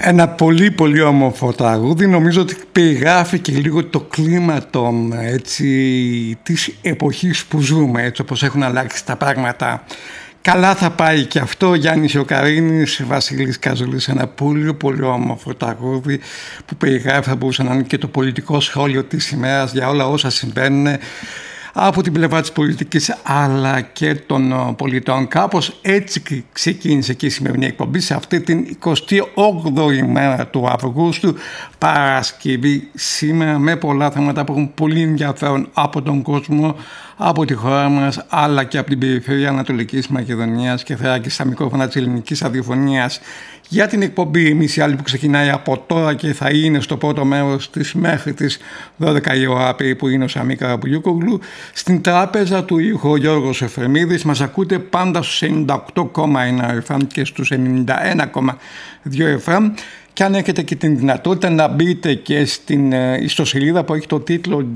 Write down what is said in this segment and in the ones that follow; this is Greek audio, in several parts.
Ένα πολύ πολύ όμορφο τραγούδι, νομίζω ότι περιγράφει και λίγο το κλίμα της εποχής που ζούμε, έτσι όπως έχουν αλλάξει τα πράγματα. Καλά θα πάει και αυτό, Γιάννης Ιωκαρίνης, Βασίλης Καζούλης, ένα πολύ πολύ όμορφο τραγούδι που περιγράφει, θα μπορούσε να είναι και το πολιτικό σχόλιο της ημέρας για όλα όσα συμβαίνουν από την πλευρά της πολιτικής αλλά και των πολιτών. Κάπως έτσι ξεκίνησε και η σημερινή εκπομπή σε αυτή την 28η μέρα του Αυγούστου, Παρασκευή, σήμερα, με πολλά θέματα που έχουν πολύ ενδιαφέρον από τον κόσμο, από τη χώρα μας αλλά και από την περιφέρεια Ανατολικής Μακεδονίας και Θράκης, στα μικρόφωνα της ελληνικής ραδιοφωνίας. Για την εκπομπή εμείς οι άλλοι που ξεκινάει από τώρα και θα είναι στο πρώτο μέρος της μέχρι τις 12 η ώρα περίπου είναι ο Σαμί Καραπουλιούκογλου. Στην τράπεζα του ήχου ο Γιώργος Εφρεμίδης. Μας ακούτε πάντα στους 98,1 FM και στους 91,2 FM. Και αν έχετε και την δυνατότητα να μπείτε και στην ιστοσελίδα που έχει το τίτλο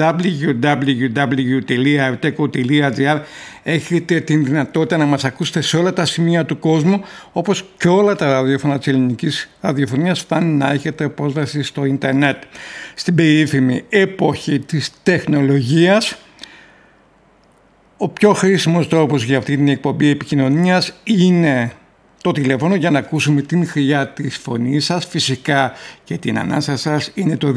www.arteco.gr, έχετε την δυνατότητα να μας ακούσετε σε όλα τα σημεία του κόσμου, όπως και όλα τα ραδιόφωνα της ελληνικής ραδιοφωνίας φτάνει να έχετε πρόσβαση στο ίντερνετ. Στην περίφημη εποχή της τεχνολογίας, ο πιο χρήσιμος τρόπος για αυτή την εκπομπή επικοινωνίας είναι το τηλέφωνο για να ακούσουμε την χρειά της φωνής σας, φυσικά και την ανάσα σας, είναι το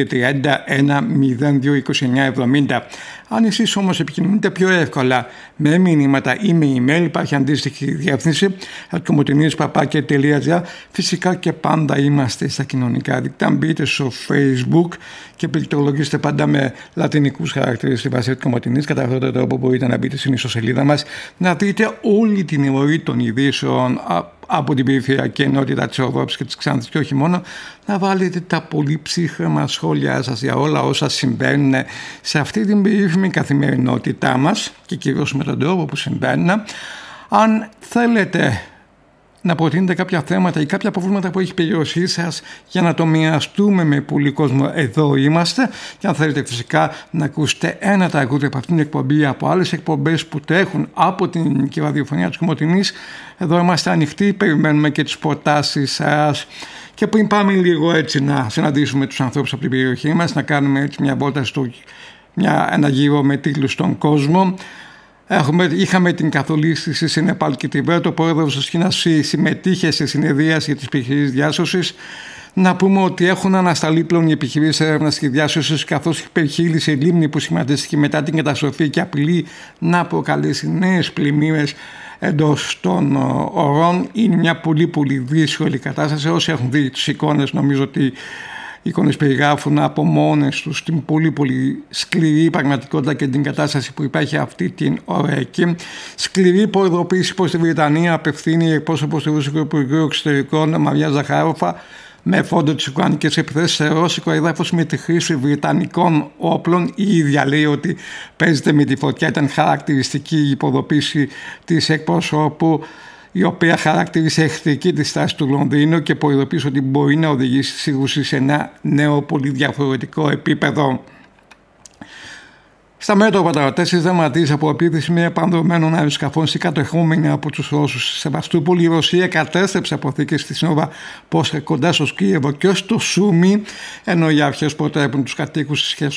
2531-022970. Αν εσείς όμως επικοινωνείτε πιο εύκολα με μηνύματα ή με email, υπάρχει αντίστοιχη διεύθυνση @comotinispapake.gr. Φυσικά και πάντα είμαστε στα κοινωνικά δίκτυα. Μπείτε στο Facebook και πληκτρολογήστε πάντα με λατινικούς χαρακτήρες στη βάση Κομωτινής. Κατά αυτόν τον τρόπο μπορείτε να μπείτε στην ιστοσελίδα μας, να δείτε όλη την ροή των ειδήσεων από την περιφερειακή ενότητα της Ευρώπης και της Ξάνθης και όχι μόνο, να βάλετε τα πολύ ψύχρεμα σχόλιά σας για όλα όσα συμβαίνουν σε αυτή την περίφημη καθημερινότητά μας και κυρίως με τον τρόπο που συμβαίνουν. Αν θέλετε να προτείνετε κάποια θέματα ή κάποια προβλήματα που έχει περιοχή σας για να το μοιραστούμε με πολύ κόσμο, εδώ είμαστε. Και αν θέλετε φυσικά να ακούσετε ένα τραγούδι από αυτήν την εκπομπή, από άλλες εκπομπές που τρέχουν από την ελληνική ραδιοφωνία της Κομωτινής, εδώ είμαστε ανοιχτοί, περιμένουμε και τις προτάσεις σας. Και πριν πάμε λίγο έτσι να συναντήσουμε τους ανθρώπους από την περιοχή μας, να κάνουμε έτσι μια βόλτα ένα γύρο με τίτλους στον κόσμο. Είχαμε την καθολίστηση στην Νεπάλ και Τιβέτ. Ο πρόεδρος της Κίνας συμμετείχε σε συνεδρίαση για τις επιχειρήσεις διάσωσης. Να πούμε ότι έχουν ανασταλεί πλέον οι επιχειρήσεις έρευνας και διάσωσης, καθώς υπερχείλησε η λίμνη που σχηματίστηκε μετά την καταστροφή και απειλεί να προκαλέσει νέες πλημμύρες εντός των ορών. Είναι μια πολύ πολύ δύσκολη κατάσταση. Όσοι έχουν δει τις εικόνες, νομίζω ότι οι εικόνες περιγράφουν από μόνες τους την πολύ πολύ σκληρή πραγματικότητα και την κατάσταση που υπάρχει αυτή την ώρα εκεί. Σκληρή προειδοποίηση προς τη Βρετανία απευθύνει η εκπρόσωπος του Ρωσικού Υπουργείου Εξωτερικών Μαρία Ζαχάροφα με φόντο τις ουκρανικές επιθέσεις σε ρώσικο έδαφος με τη χρήση βρετανικών όπλων. Η ίδια λέει ότι παίζεται με τη φωτιά. Ήταν χαρακτηριστική η υποδοποίηση της εκπροσώπου, η οποία χαρακτήρισε εχθρική τη στάση του Λονδίνου και προειδοποίησε ότι μπορεί να οδηγήσει τη σύγκρουση σε ένα νέο πολύ διαφορετικό επίπεδο. Στα μέτωπα τώρα, 4 δραματίες από επίθεση με επανδρομένων αεροσκαφών κατεχόμενοι από τους Ρώσους στη Σεβαστούπολη. Η Ρωσία κατέστρεψε αποθήκες στη Σνόβα Πόσχα κοντά στο Σκίεβο και στο Σούμι, ενώ οι αρχές προτρέπουν τους κατοίκους της